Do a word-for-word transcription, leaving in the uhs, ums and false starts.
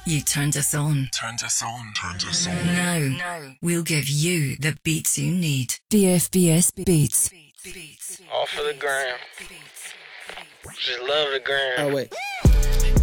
You turned us on. Turned us on. Turned us on. Now, now we'll give you the beats you need. D F B S Beats. All for the gram. Just love the gram. Oh, wait.